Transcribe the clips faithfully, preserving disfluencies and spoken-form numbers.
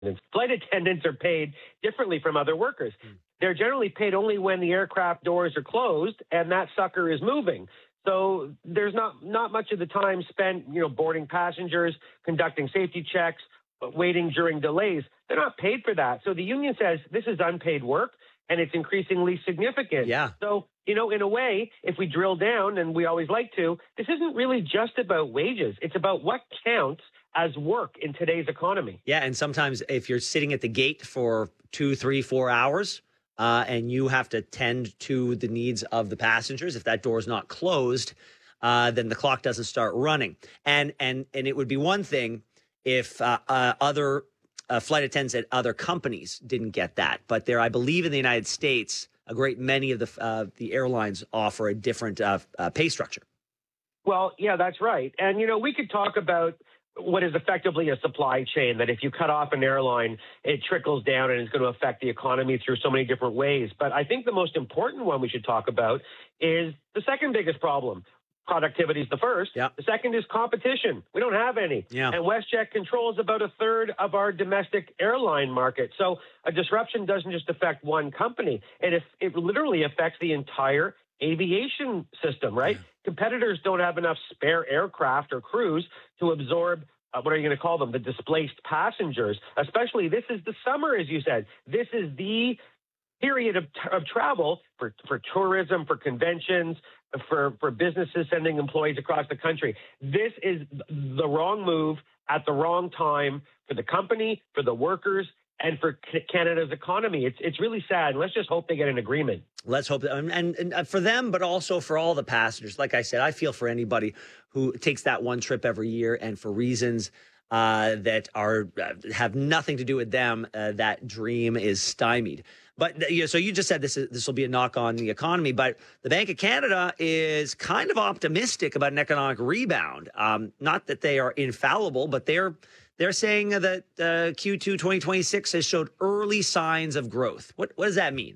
Flight attendants are paid differently from other workers. Mm. They're generally paid only when the aircraft doors are closed and that sucker is moving. So there's not, not much of the time spent, you know, boarding passengers, conducting safety checks, waiting during delays. They're not paid for that. So the union says this is unpaid work, and it's increasingly significant. Yeah. So, you know, in a way, if we drill down, and we always like to, this isn't really just about wages. It's about what counts as work in today's economy. Yeah, and sometimes if you're sitting at the gate for two, three, four hours, uh, and you have to tend to the needs of the passengers, if that door is not closed, uh, then the clock doesn't start running. And and and it would be one thing if uh, uh, other uh, flight attendants at other companies didn't get that. But there, I believe in the United States, a great many of the uh, the airlines offer a different uh, uh, pay structure. Well, yeah, that's right. And, you know, we could talk about what is effectively a supply chain, that if you cut off an airline, it trickles down and is going to affect the economy through so many different ways. But I think the most important one we should talk about is the second biggest problem. Productivity is the first. Yep. The second is competition. We don't have any. Yeah. And WestJet controls about a third of our domestic airline market. So a disruption doesn't just affect one company. It, it literally affects the entire aviation system, right? Yeah. Competitors don't have enough spare aircraft or crews to absorb, uh, what are you going to call them, the displaced passengers. Especially, this is the summer, as you said. This is the period of, of travel for, for tourism, for conventions, for, for businesses sending employees across the country. This is the wrong move at the wrong time for the company, for the workers, and for Canada's economy. It's it's really sad. Let's just hope they get an agreement. Let's hope that, and, and for them, but also for all the passengers. Like I said, I feel for anybody who takes that one trip every year, and for reasons uh, that are uh, have nothing to do with them, uh, that dream is stymied. But you know, so you just said this is, this will be a knock on the economy, but the Bank of Canada is kind of optimistic about an economic rebound. Um, not that they are infallible, but they're they're saying that uh, Q two twenty twenty-six has showed early signs of growth. What what does that mean?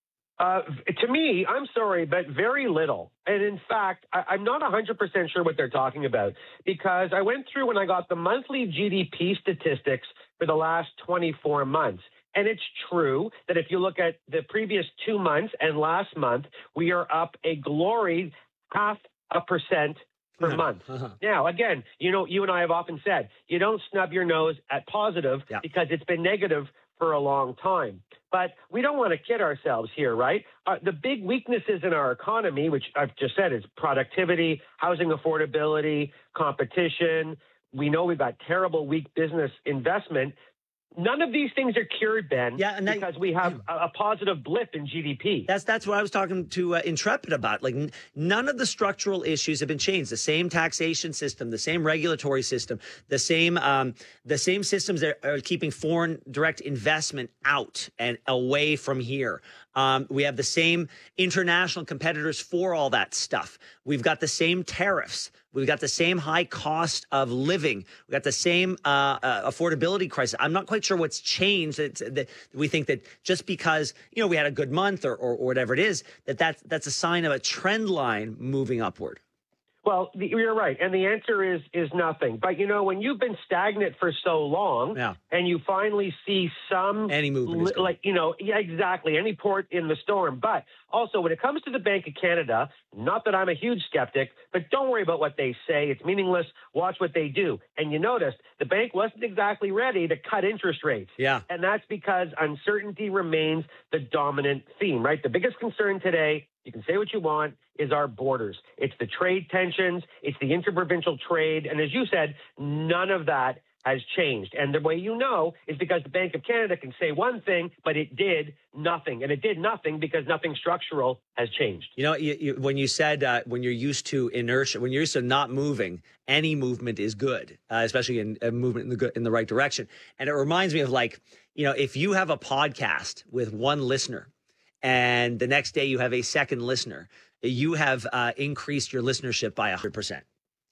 Uh, to me, I'm sorry, but very little. And in fact, I, I'm not one hundred percent sure what they're talking about, because I went through when I got the monthly G D P statistics for the last twenty-four months. And it's true that if you look at the previous two months and last month, we are up a glory half a percent per uh-huh. month. Uh-huh. Now, again, you know, you and I have often said, you don't snub your nose at positive yeah. because it's been negative for a long time. But we don't want to kid ourselves here, right? Uh, the big weaknesses in our economy, which I've just said, is productivity, housing affordability, competition. We know we've got terrible, weak business investment. None of these things are cured, Ben, yeah, and that, because we have a, a positive blip in G D P. That's that's what I was talking to uh, Intrepid about. Like, n- none of the structural issues have been changed. The same taxation system, the same regulatory system, the same um, the same systems that are keeping foreign direct investment out and away from here. Um, we have the same international competitors for all that stuff. We've got the same tariffs. We've got the same high cost of living. We've got the same uh, uh, affordability crisis. I'm not quite sure what's changed. It's, that we think that just because, you know, we had a good month or, or, or whatever it is, that that's, that's a sign of a trend line moving upward. Well, you're right. And the answer is is nothing. But, you know, when you've been stagnant for so long yeah. and you finally see some any movement, li- like, you know, yeah, exactly, any port in the storm. But also when it comes to the Bank of Canada, not that I'm a huge skeptic, but don't worry about what they say. It's meaningless. Watch what they do. And you noticed the bank wasn't exactly ready to cut interest rates. Yeah. And that's because uncertainty remains the dominant theme, right? The biggest concern today, you can say what you want, is our borders. It's the trade tensions. It's the interprovincial trade. And as you said, none of that has changed. And the way you know is because the Bank of Canada can say one thing, but it did nothing. And it did nothing because nothing structural has changed. You know, you, you, when you said uh, when you're used to inertia, when you're used to not moving, any movement is good, uh, especially in a movement in the good, in the right direction. And it reminds me of, like, you know, if you have a podcast with one listener, and the next day you have a second listener, you have uh, increased your listenership by one hundred percent.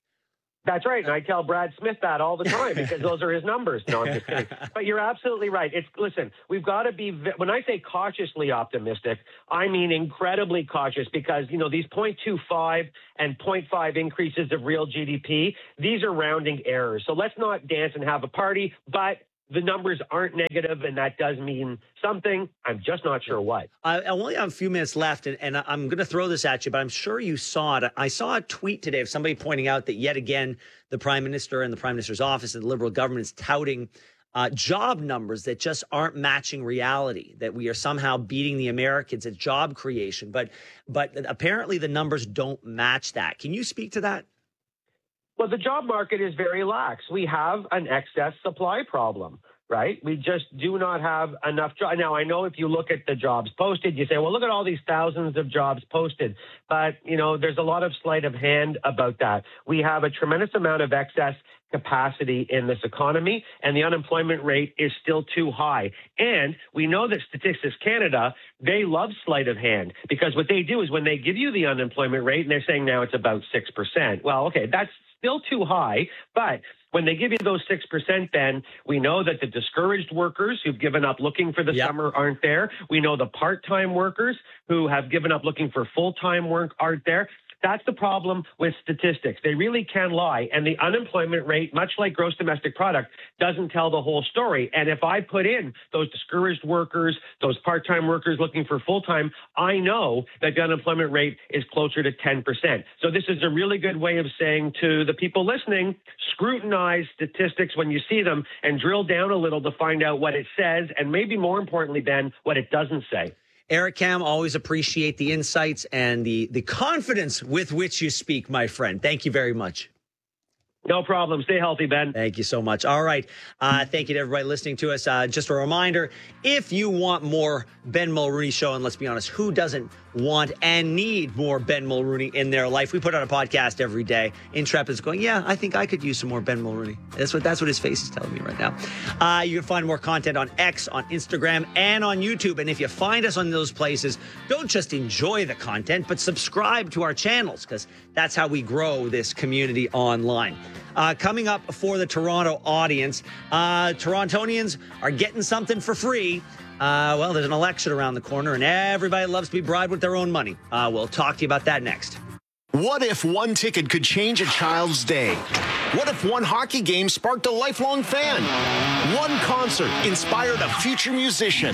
That's right. And I tell Brad Smith that all the time because those are his numbers. No, I'm just kidding. But you're absolutely right. It's listen, we've got to be, when I say cautiously optimistic, I mean incredibly cautious, because, you know, these zero point two five and zero point five increases of real G D P, these are rounding errors. So let's not dance and have a party, but the numbers aren't negative, and that does mean something. I'm just not sure what. I, I only have a few minutes left, and, and I'm going to throw this at you, but I'm sure you saw it. I saw a tweet today of somebody pointing out that yet again, the Prime Minister and the Prime Minister's office and the Liberal government is touting uh, job numbers that just aren't matching reality, that we are somehow beating the Americans at job creation. But, but apparently the numbers don't match that. Can you speak to that? Well, the job market is very lax. We have an excess supply problem, right? We just do not have enough jobs. Now, I know if you look at the jobs posted, you say, well, look at all these thousands of jobs posted. But, you know, there's a lot of sleight of hand about that. We have a tremendous amount of excess capacity in this economy, and the unemployment rate is still too high. And we know that Statistics Canada, they love sleight of hand, because what they do is when they give you the unemployment rate, and they're saying now it's about six percent. Well, okay, that's still too high, but when they give you those six percent, then we know that the discouraged workers who've given up looking for the yep. summer aren't there. We know the part-time workers who have given up looking for full-time work aren't there. That's the problem with statistics. They really can lie. And the unemployment rate, much like gross domestic product, doesn't tell the whole story. And if I put in those discouraged workers, those part-time workers looking for full-time, I know that the unemployment rate is closer to ten percent. So this is a really good way of saying to the people listening, scrutinize statistics when you see them and drill down a little to find out what it says, and maybe more importantly, Ben, what it doesn't say. Eric Kam, always appreciate the insights and the, the confidence with which you speak, my friend. Thank you very much. No problem. Stay healthy, Ben. Thank you so much. All right. Uh, thank you to everybody listening to us. Uh, just a reminder, if you want more Ben Mulrooney Show, and let's be honest, who doesn't want and need more Ben Mulrooney in their life? We put out a podcast every day. Intrep is going, yeah, I think I could use some more Ben Mulrooney. That's what that's what his face is telling me right now. Uh, you can find more content on X, on Instagram, and on YouTube. And if you find us on those places, don't just enjoy the content, but subscribe to our channels, because that's how we grow this community online. Uh, coming up for the Toronto audience, uh, Torontonians are getting something for free. Uh, well, there's an election around the corner, and everybody loves to be bribed with their own money. Uh, we'll talk to you about that next. What if one ticket could change a child's day? What if one hockey game sparked a lifelong fan? One concert inspired a future musician?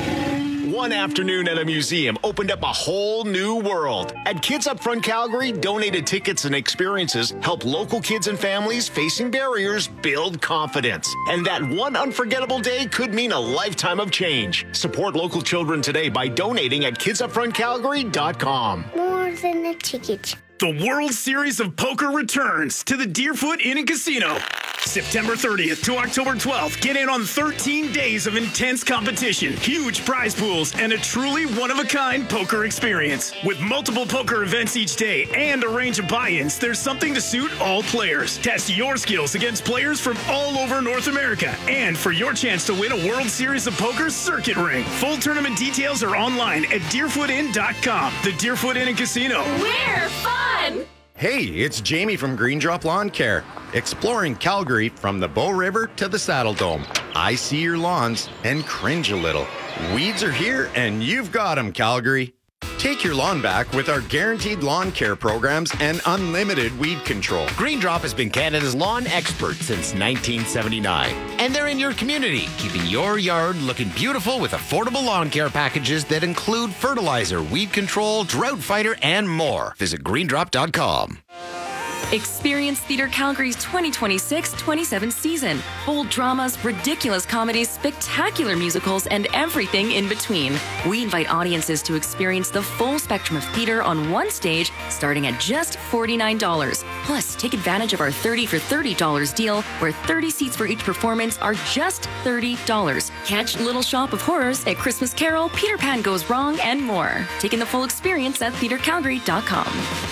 One afternoon at a museum opened up a whole new world. At Kids Up Front Calgary, donated tickets and experiences help local kids and families facing barriers build confidence. And that one unforgettable day could mean a lifetime of change. Support local children today by donating at kids up front calgary dot com. More than a ticket. The World Series of Poker returns to the Deerfoot Inn and Casino. September thirtieth to October twelfth, get in on thirteen days of intense competition, huge prize pools, and a truly one-of-a-kind poker experience. With multiple poker events each day and a range of buy-ins, there's something to suit all players. Test your skills against players from all over North America, and for your chance to win a World Series of Poker circuit ring. Full tournament details are online at deerfoot inn dot com. The Deerfoot Inn and Casino. We're fun! Hey, it's Jamie from Green Drop Lawn Care, exploring Calgary from the Bow River to the Saddle Dome. I see your lawns and cringe a little. Weeds are here and you've got them, Calgary. Take your lawn back with our guaranteed lawn care programs and unlimited weed control. Green Drop has been Canada's lawn expert since nineteen seventy-nine. And they're in your community, keeping your yard looking beautiful with affordable lawn care packages that include fertilizer, weed control, drought fighter, and more. Visit green drop dot com. Experience Theatre Calgary's twenty twenty-six twenty-seven season. Bold dramas, ridiculous comedies, spectacular musicals, and everything in between. We invite audiences to experience the full spectrum of theatre on one stage, starting at just forty-nine dollars. Plus, take advantage of our thirty for thirty dollars deal, where thirty seats for each performance are just thirty dollars. Catch Little Shop of Horrors, A Christmas Carol, Peter Pan Goes Wrong, and more. Taking the full experience at theatre calgary dot com.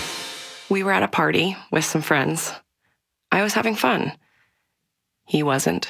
We were at a party with some friends. I was having fun. He wasn't.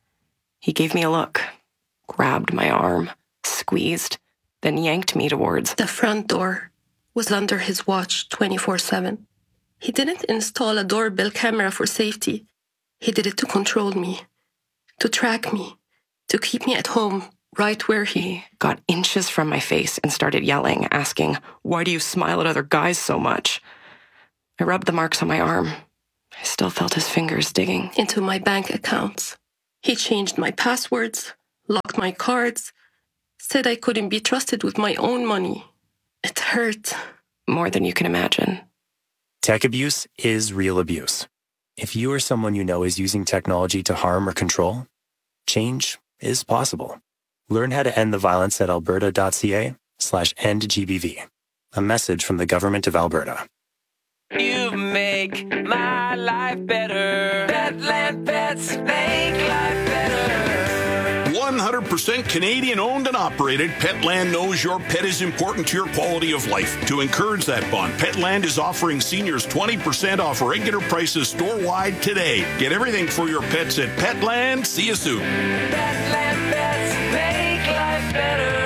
He gave me a look, grabbed my arm, squeezed, then yanked me towards the front door. Was under his watch twenty-four seven. He didn't install a doorbell camera for safety. He did it to control me, to track me, to keep me at home, right where he got inches from my face and started yelling, asking, "Why do you smile at other guys so much?" I rubbed the marks on my arm. I still felt his fingers digging into my bank accounts. He changed my passwords, locked my cards, said I couldn't be trusted with my own money. It hurt. More than you can imagine. Tech abuse is real abuse. If you or someone you know is using technology to harm or control, change is possible. Learn how to end the violence at alberta.ca slash end GBV. A message from the Government of Alberta. You make my life better. Petland Pets make life better. one hundred percent Canadian owned and operated, Petland knows your pet is important to your quality of life. To encourage that bond, Petland is offering seniors twenty percent off regular prices store-wide today. Get everything for your pets at Petland. See you soon. Petland Pets make life better.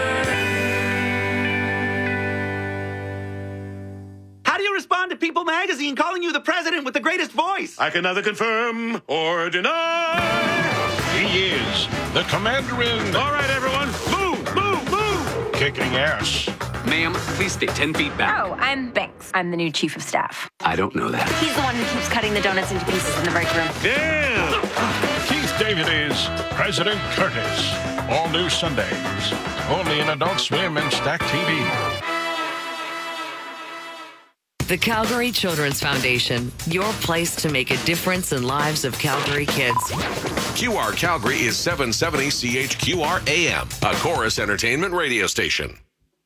How do you respond to People magazine calling you the president with the greatest voice? I can neither confirm or deny. He is the commander-in. All right, everyone. Move, move, move. Kicking ass. Ma'am, please stay ten feet back. Oh, I'm Banks. I'm the new chief of staff. I don't know that. He's the one who keeps cutting the donuts into pieces in the break room. Damn. Keith David is President Curtis. All new Sundays. Only in Adult Swim and Stack T V. The Calgary Children's Foundation, your place to make a difference in lives of Calgary kids. Q R Calgary is seven seventy C H Q R A M, a Chorus Entertainment radio station.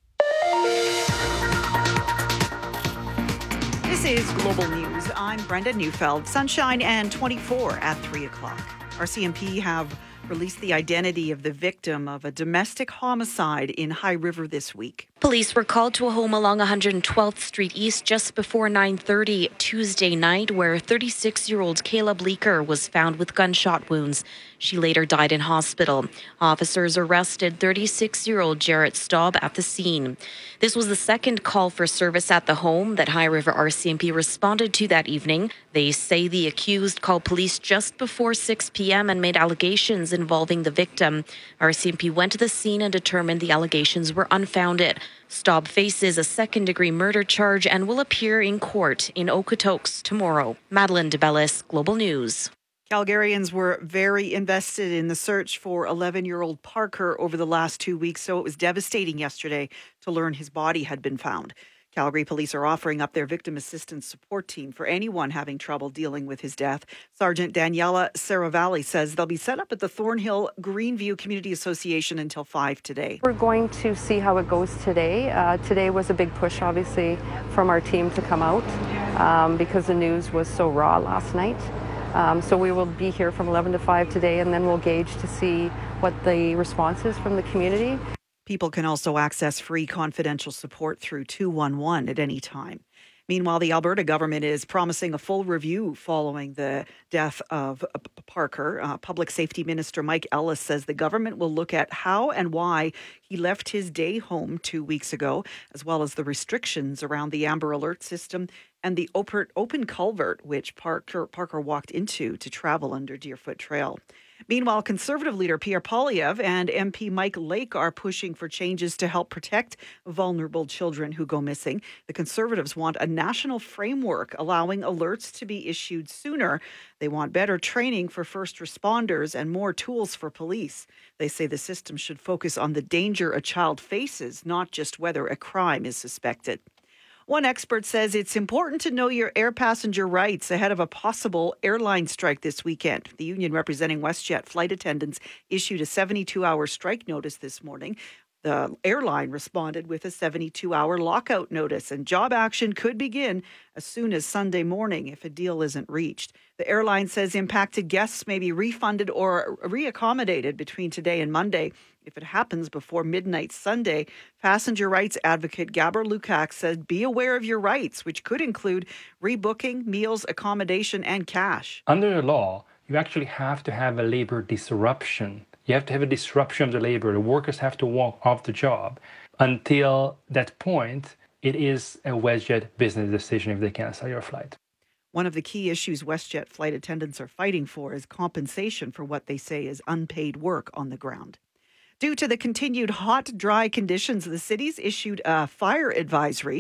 This is Global News. I'm Brenda Neufeld. Sunshine and twenty-four at three o'clock. R C M P have released the identity of the victim of a domestic homicide in High River this week. Police were called to a home along one hundred twelfth Street East just before nine thirty Tuesday night, where thirty-six-year-old Kayla Bleeker was found with gunshot wounds. She later died in hospital. Officers arrested thirty-six-year-old Jarrett Staub at the scene. This was the second call for service at the home that High River R C M P responded to that evening. They say the accused called police just before six p.m. and made allegations involving the victim. R C M P went to the scene and determined the allegations were unfounded. Staub faces a second-degree murder charge and will appear in court in Okotoks tomorrow. Madeline DeBellis, Global News. Calgarians were very invested in the search for eleven-year-old Parker over the last two weeks, so it was devastating yesterday to learn his body had been found. Calgary police are offering up their victim assistance support team for anyone having trouble dealing with his death. Sergeant Daniela Saravalli says they'll be set up at the Thornhill Greenview Community Association until five today. We're going to see how it goes today. Uh, today was a big push, obviously, from our team to come out um, because the news was so raw last night. Um, so we will be here from eleven to five today, and then we'll gauge to see what the response is from the community. People can also access free confidential support through two one one at any time. Meanwhile, the Alberta government is promising a full review following the death of Parker. Uh, Public Safety Minister Mike Ellis says the government will look at how and why he left his day home two weeks ago, as well as the restrictions around the Amber Alert system and the open culvert which Parker, Parker walked into to travel under Deerfoot Trail. Meanwhile, Conservative leader Pierre Poilievre and M P Mike Lake are pushing for changes to help protect vulnerable children who go missing. The Conservatives want a national framework allowing alerts to be issued sooner. They want better training for first responders and more tools for police. They say the system should focus on the danger a child faces, not just whether a crime is suspected. One expert says it's important to know your air passenger rights ahead of a possible airline strike this weekend. The union representing WestJet flight attendants issued a seventy-two hour strike notice this morning. The airline responded with a seventy-two hour lockout notice, and job action could begin as soon as Sunday morning if a deal isn't reached. The airline says impacted guests may be refunded or reaccommodated between today and Monday. If it happens before midnight Sunday, passenger rights advocate Gabor Lukacs said be aware of your rights, which could include rebooking, meals, accommodation, and cash. Under the law, you actually have to have a labor disruption. You have to have a disruption of the labor. The workers have to walk off the job. Until that point, it is a WestJet business decision if they cancel your flight. One of the key issues WestJet flight attendants are fighting for is compensation for what they say is unpaid work on the ground. Due to the continued hot, dry conditions, the city's issued a fire advisory.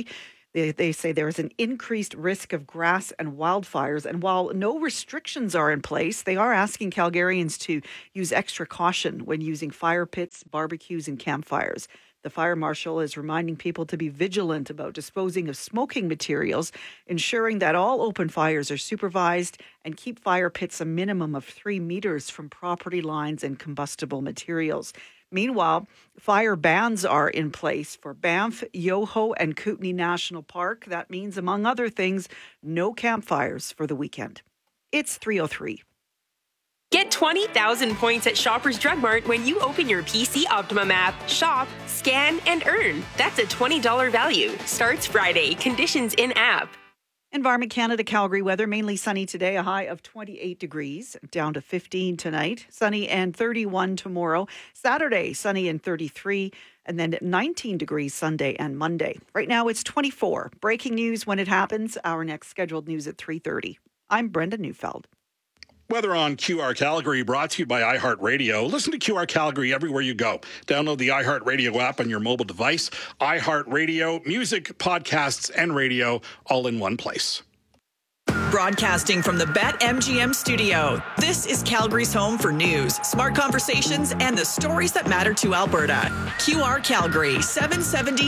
They, they say there is an increased risk of grass and wildfires. And while no restrictions are in place, they are asking Calgarians to use extra caution when using fire pits, barbecues, and campfires. The fire marshal is reminding people to be vigilant about disposing of smoking materials, ensuring that all open fires are supervised, and keep fire pits a minimum of three meters from property lines and combustible materials. Meanwhile, fire bans are in place for Banff, Yoho, and Kootenay National Park. That means, among other things, no campfires for the weekend. It's three oh three. Get twenty thousand points at Shoppers Drug Mart when you open your P C Optimum app. Shop, scan, and earn. That's a twenty dollars value. Starts Friday. Conditions in-app. Environment Canada Calgary weather, mainly sunny today, a high of twenty-eight degrees, down to fifteen tonight. Sunny and thirty-one tomorrow. Saturday, sunny and thirty-three, and then nineteen degrees Sunday and Monday. Right now it's twenty-four. Breaking news when it happens. Our next scheduled news at three thirty. I'm Brenda Neufeld. Weather on Q R Calgary, brought to you by iHeartRadio. Listen to Q R Calgary everywhere you go. Download the iHeartRadio app on your mobile device. iHeartRadio, music, podcasts, and radio all in one place. Broadcasting from the BetMGM studio, this is Calgary's home for news, smart conversations, and the stories that matter to Alberta. Q R Calgary, seven seventy